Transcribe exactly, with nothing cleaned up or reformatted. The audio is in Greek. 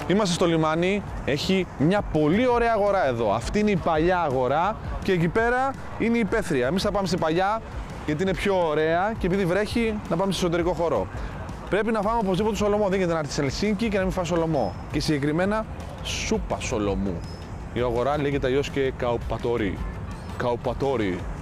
Είμαστε στο λιμάνι, έχει μια πολύ ωραία αγορά εδώ. Αυτή είναι η παλιά αγορά και εκεί πέρα είναι η υπαίθρια. Εμείς θα πάμε στην παλιά γιατί είναι πιο ωραία και επειδή βρέχει να πάμε στο εσωτερικό χώρο. Πρέπει να φάμε οπωσδήποτε σολομό. Δεν γίνεται να έρθει σε Ελσίνκι και να μην φας σολομό. Και συγκεκριμένα σούπα σολομού. Η αγορά λέγεται αλλιώς και καουπατόρι. Καουπατόρι.